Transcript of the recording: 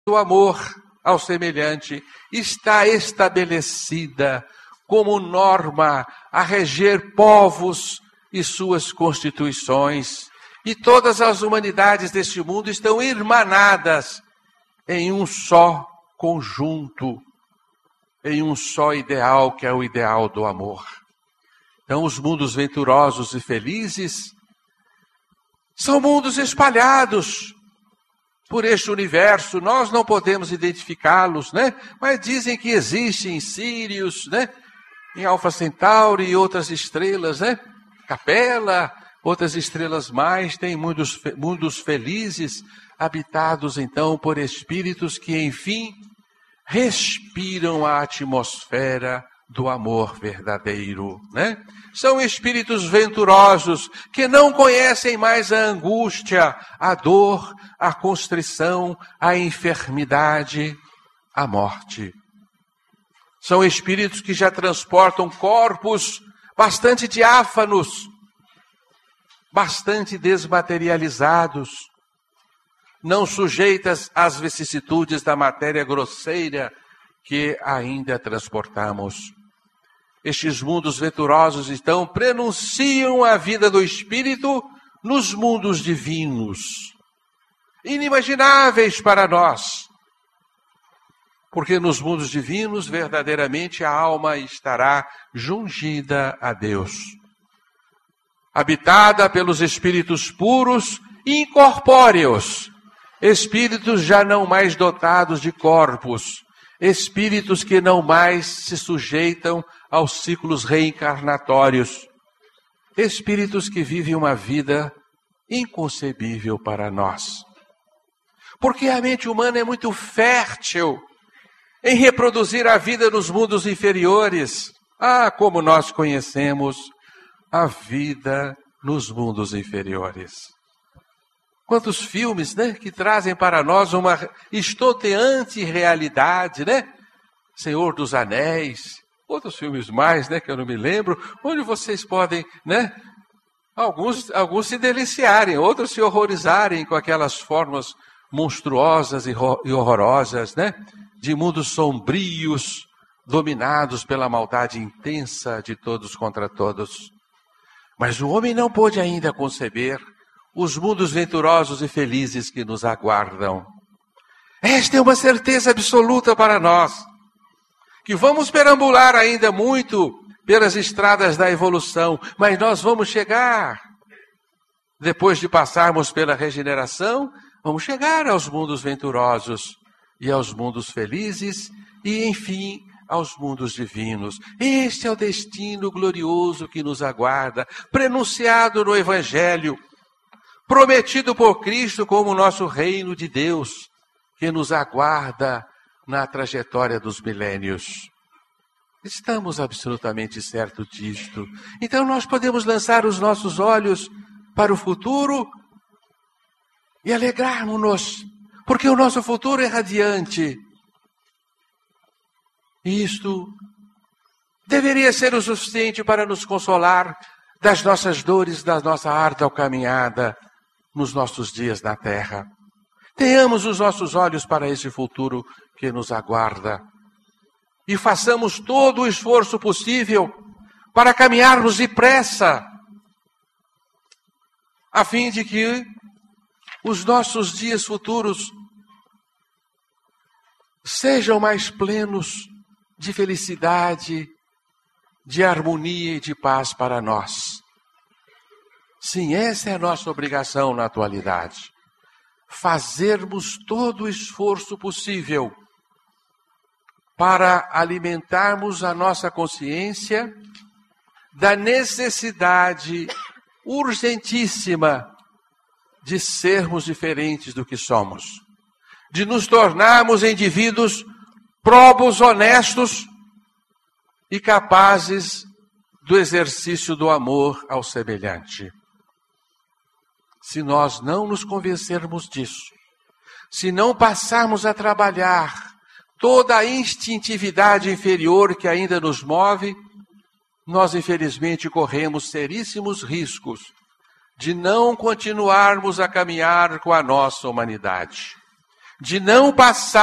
do amor ao semelhante está estabelecida como norma a reger povos e suas constituições. E todas as humanidades deste mundo estão irmanadas em um só conjunto, em um só ideal, que é o ideal do amor. Então, os mundos venturosos e felizes são mundos espalhados por este universo. Nós não podemos identificá-los, né? Mas dizem que existem em Sírios, né? Em Alfa Centauri e outras estrelas, né? Capela, outras estrelas mais, tem mundos felizes, habitados então por espíritos que, enfim, respiram a atmosfera do amor verdadeiro, né? São espíritos venturosos que não conhecem mais a angústia, a dor, a constrição, a enfermidade, a morte. São espíritos que já transportam corpos bastante diáfanos, bastante desmaterializados, não sujeitas às vicissitudes da matéria grosseira que ainda transportamos. Estes mundos venturosos, então, prenunciam a vida do espírito nos mundos divinos, inimagináveis para nós, porque nos mundos divinos, verdadeiramente, a alma estará jungida a Deus, habitada pelos espíritos puros e incorpóreos, espíritos já não mais dotados de corpos, espíritos que não mais se sujeitam aos ciclos reencarnatórios, espíritos que vivem uma vida inconcebível para nós. Porque a mente humana é muito fértil em reproduzir a vida nos mundos inferiores. Como nós conhecemos a vida nos mundos inferiores. Quantos filmes, né, que trazem para nós uma estonteante realidade, né? Senhor dos Anéis, outros filmes mais, né, que eu não me lembro, onde vocês podem, né, alguns se deliciarem, outros se horrorizarem com aquelas formas monstruosas e horrorosas, né, de mundos sombrios, dominados pela maldade intensa de todos contra todos. Mas o homem não pôde ainda conceber os mundos venturosos e felizes que nos aguardam. Esta é uma certeza absoluta para nós, que vamos perambular ainda muito pelas estradas da evolução, mas nós vamos chegar, depois de passarmos pela regeneração, vamos chegar aos mundos venturosos e aos mundos felizes e, enfim, aos mundos divinos. Este é o destino glorioso que nos aguarda, prenunciado no Evangelho, prometido por Cristo como nosso reino de Deus, que nos aguarda na trajetória dos milênios. Estamos absolutamente certos disto. Então nós podemos lançar os nossos olhos para o futuro e alegrarmos-nos, porque o nosso futuro é radiante. E isto deveria ser o suficiente para nos consolar das nossas dores, da nossa árdua caminhada nos nossos dias na terra. Tenhamos os nossos olhos para esse futuro que nos aguarda e façamos todo o esforço possível para caminharmos depressa, a fim de que os nossos dias futuros sejam mais plenos de felicidade, de harmonia e de paz para nós. Sim, essa é a nossa obrigação na atualidade. Fazermos todo o esforço possível para alimentarmos a nossa consciência da necessidade urgentíssima de sermos diferentes do que somos, de nos tornarmos indivíduos próbos, honestos e capazes do exercício do amor ao semelhante. Se nós não nos convencermos disso, se não passarmos a trabalhar toda a instintividade inferior que ainda nos move, nós infelizmente corremos seríssimos riscos de não continuarmos a caminhar com a nossa humanidade. de não passar